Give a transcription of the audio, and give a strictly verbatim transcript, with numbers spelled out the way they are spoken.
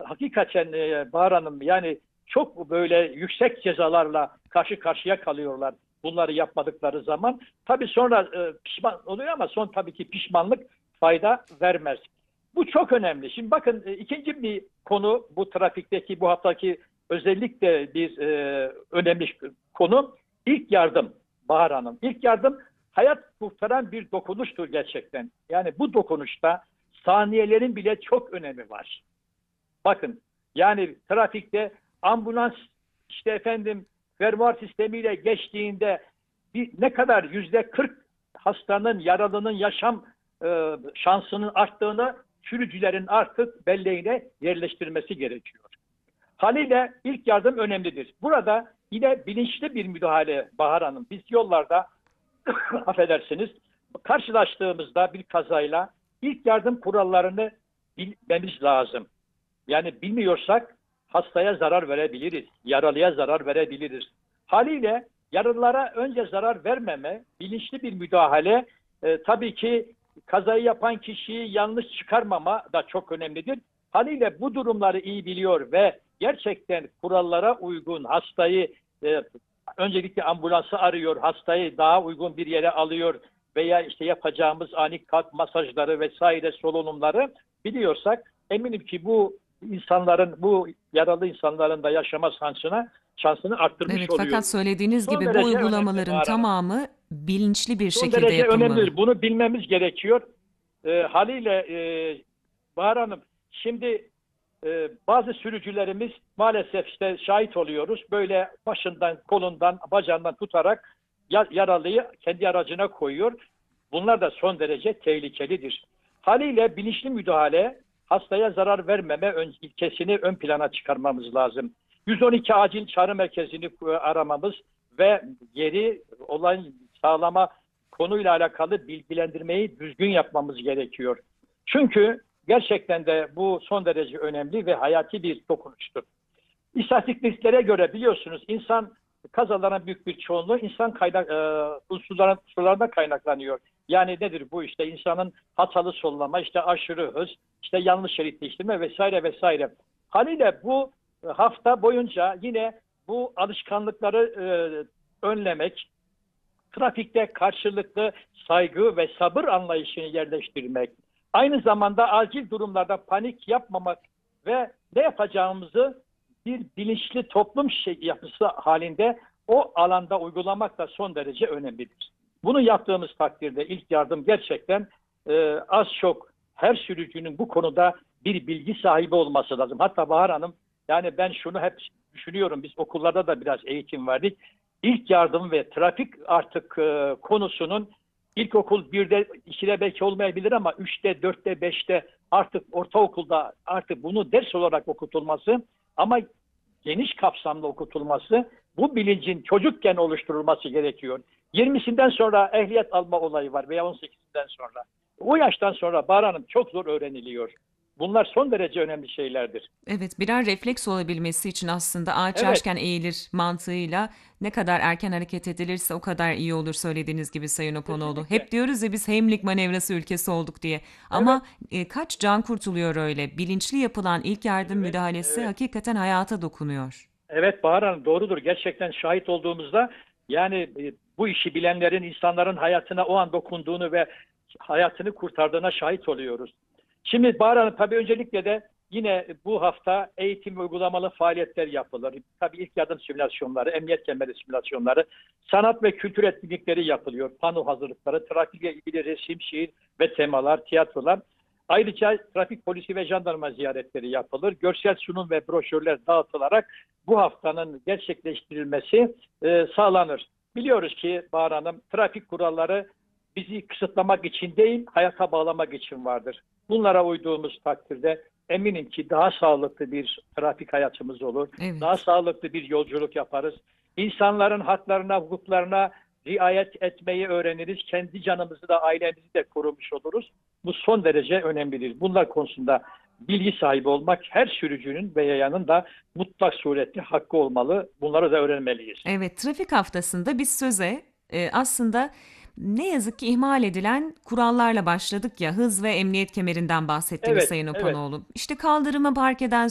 hakikaten e, Bahar Hanım, yani çok böyle yüksek cezalarla karşı karşıya kalıyorlar bunları yapmadıkları zaman. Tabii sonra e, pişman oluyor ama son tabii ki pişmanlık fayda vermez. Bu çok önemli. Şimdi bakın, e, ikinci bir konu bu trafikteki bu haftaki özellikle bir e, önemli konu ilk yardım Bahar Hanım. İlk yardım hayat kurtaran bir dokunuştur gerçekten. Yani bu dokunuşta saniyelerin bile çok önemi var. Bakın, yani trafikte ambulans işte efendim fermuar sistemiyle geçtiğinde bir, ne kadar yüzde kırk hastanın, yaralının yaşam e, şansının arttığını sürücülerin artık belleğine yerleştirmesi gerekiyor. Haliyle ilk yardım önemlidir. Burada yine bilinçli bir müdahale Bahar Hanım. Biz yollarda affedersiniz, karşılaştığımızda bir kazayla ilk yardım kurallarını bilmemiz lazım. Yani bilmiyorsak hastaya zarar verebiliriz, yaralıya zarar verebiliriz. Haliyle yaralılara önce zarar vermeme, bilinçli bir müdahale, e, tabii ki kazayı yapan kişiyi yanlış çıkarmama da çok önemlidir. Haliyle bu durumları iyi biliyor ve gerçekten kurallara uygun hastayı, e, öncelikle ambulansı arıyor, hastayı daha uygun bir yere alıyor veya işte yapacağımız ani kalp masajları vesaire solunumları biliyorsak, eminim ki bu insanların, bu yaralı insanların da yaşama şansına şansını arttırmış Evet, fakat oluyoruz. söylediğiniz Son gibi bu derece önemli uygulamaların Bahar Hanım. tamamı bilinçli bir Son şekilde derece yapılmalı. önemlidir. Bunu bilmemiz gerekiyor. E, haliyle e, Bahar Hanım, şimdi e, bazı sürücülerimiz maalesef işte şahit oluyoruz. Böyle başından, kolundan, bacağından tutarak ya- yaralıyı kendi aracına koyuyor. Bunlar da son derece tehlikelidir. Haliyle bilinçli müdahale, hastaya zarar vermeme ön, ilkesini ön plana çıkarmamız lazım. yüz on iki acil çağrı merkezini e, aramamız ve geri olan sağlama konuyla alakalı bilgilendirmeyi düzgün yapmamız gerekiyor. Çünkü gerçekten de bu son derece önemli ve hayati bir dokunuştur. İstatistiklere göre biliyorsunuz insan kazaların büyük bir çoğunluğu insan kaynak e, unsurların, unsurlarından kaynaklanıyor. Yani nedir bu, işte insanın hatalı sollama, işte aşırı hız, işte yanlış şerit değiştirme vesaire vesaire. Haliyle bu e, hafta boyunca yine bu alışkanlıkları e, önlemek, trafikte karşılıklı saygı ve sabır anlayışını yerleştirmek, aynı zamanda acil durumlarda panik yapmamak ve ne yapacağımızı bir bilinçli toplum şey, yapısı halinde o alanda uygulamak da son derece önemlidir. Bunu yaptığımız takdirde ilk yardım gerçekten e, az çok her sürücünün bu konuda bir bilgi sahibi olması lazım. Hatta Bahar Hanım, yani ben şunu hep düşünüyorum, biz okullarda da biraz eğitim verdik. İlk yardım ve trafik artık e, konusunun ilkokul birde, ikide belki olmayabilir ama üçte, dörtte, beşte, artık ortaokulda artık bunu ders olarak okutulması, ama geniş kapsamlı okutulması, bu bilincin çocukken oluşturulması gerekiyor. yirmisinden sonra ehliyet alma olayı var veya on sekizinden sonra. O yaştan sonra Bahar Hanım çok zor öğreniliyor. Bunlar son derece önemli şeylerdir. Evet, birer refleks olabilmesi için aslında ağaç Evet, yaşken eğilir mantığıyla ne kadar erken hareket edilirse o kadar iyi olur söylediğiniz gibi Sayın Oponoğlu. kesinlikle. Hep diyoruz ya biz Heimlich manevrası ülkesi olduk diye. Evet, Ama e, kaç can kurtuluyor öyle. Bilinçli yapılan ilk yardım evet, müdahalesi evet. hakikaten hayata dokunuyor. Evet Bahar Hanım, doğrudur. Gerçekten şahit olduğumuzda, yani e, bu işi bilenlerin insanların hayatına o an dokunduğunu ve hayatını kurtardığına şahit oluyoruz. Şimdi Bahar Hanım, tabii öncelikle de yine bu hafta eğitim uygulamalı faaliyetler yapılır. Tabii ilk yardım simülasyonları, emniyet kemeri simülasyonları, sanat ve kültür etkinlikleri yapılıyor. Pano hazırlıkları, trafikle ilgili resim, şiir ve temalar, tiyatrolar. Ayrıca trafik polisi ve jandarma ziyaretleri yapılır. Görsel sunum ve broşürler dağıtılarak bu haftanın gerçekleştirilmesi e, sağlanır. Biliyoruz ki Bahar Hanım, trafik kuralları bizi kısıtlamak için değil, hayata bağlamak için vardır. Bunlara uyduğumuz takdirde eminim ki daha sağlıklı bir trafik hayatımız olur. Daha Evet. sağlıklı bir yolculuk yaparız. İnsanların haklarına, hukuklarına riayet etmeyi öğreniriz. Kendi canımızı da ailemizi de korumuş oluruz. Bu son derece önemlidir. Bunlar konusunda bilgi sahibi olmak her sürücünün ve yayanın da mutlak surette hakkı olmalı. Bunları da öğrenmeliyiz. Evet, trafik haftasında biz söze e, aslında ne yazık ki ihmal edilen kurallarla başladık ya, hız ve emniyet kemerinden bahsettiniz Evet, Sayın evet. Opanoğlu. İşte kaldırıma park eden